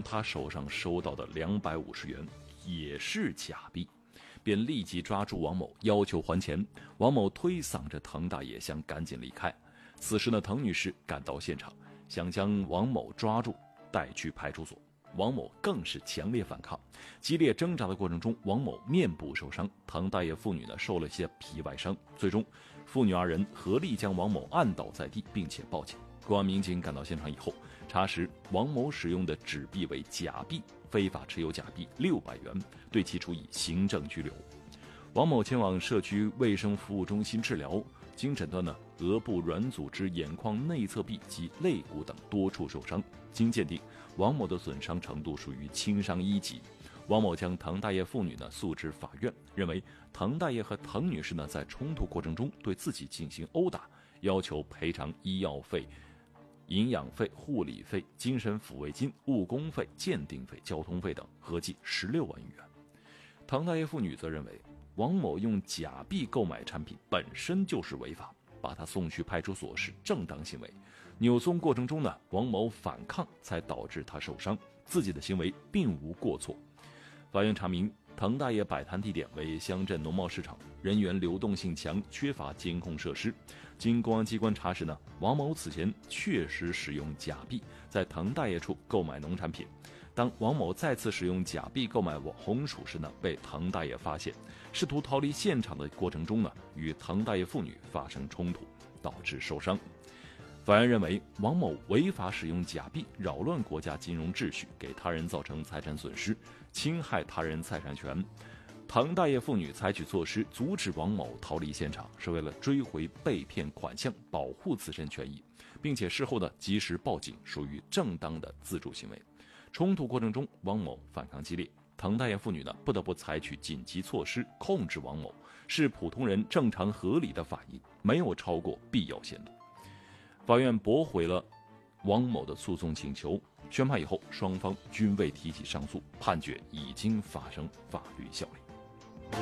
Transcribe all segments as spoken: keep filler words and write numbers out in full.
他手上收到的两百五十元也是假币，便立即抓住王某要求还钱。王某推搡着滕大爷想赶紧离开。此时呢，滕女士赶到现场，想将王某抓住带去派出所。王某更是强烈反抗，激烈挣扎的过程中，王某面部受伤，滕大爷父女呢受了些皮外伤。最终，父女二人合力将王某按倒在地，并且报警。公安民警赶到现场以后，查实王某使用的纸币为假币，非法持有假币六百元，对其处以行政拘留。王某前往社区卫生服务中心治疗，经诊断呢，额部软组织、眼眶内侧壁及肋骨等多处受伤。经鉴定，王某的损伤程度属于轻伤一级。王某将滕大爷父女呢诉至法院，认为滕大爷和滕女士呢在冲突过程中对自己进行殴打，要求赔偿医药费、营养费、护理费、精神抚慰金、误工费、鉴定费、交通费等，合计十六万余元。滕大爷父女则认为，王某用假币购买产品本身就是违法，把他送去派出所是正当行为。扭送过程中呢，王某反抗才导致他受伤，自己的行为并无过错。法院查明，滕大爷摆摊地点为乡镇农贸市场，人员流动性强，缺乏监控设施。经公安机关查实呢，王某此前确实使用假币在滕大爷处购买农产品。当王某再次使用假币购买红薯时呢，被滕大爷发现，试图逃离现场的过程中呢，与滕大爷父女发生冲突，导致受伤。法院认为，王某违法使用假币，扰乱国家金融秩序，给他人造成财产损失，侵害他人财产权。滕大爷父女采取措施阻止王某逃离现场，是为了追回被骗款项，保护自身权益，并且事后呢及时报警，属于正当的自主行为。冲突过程中，王某反抗激烈，滕大爷父女呢不得不采取紧急措施控制王某，是普通人正常合理的反应，没有超过必要限度。法院驳回了王某的诉讼请求，宣判以后，双方均未提起上诉，判决已经发生法律效力。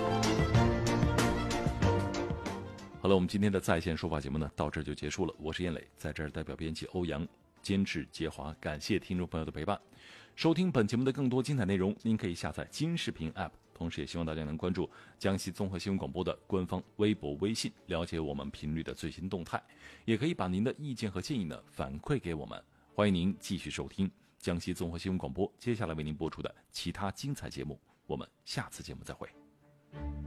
好了，我们今天的在线说法节目呢，到这就结束了。我是燕磊，在这儿代表编辑欧阳监制杰华，感谢听众朋友的陪伴。收听本节目的更多精彩内容，您可以下载金视频 App， 同时也希望大家能关注江西综合新闻广播的官方微博、微信，了解我们频率的最新动态。也可以把您的意见和建议呢反馈给我们。欢迎您继续收听江西综合新闻广播接下来为您播出的其他精彩节目。我们下次节目再会。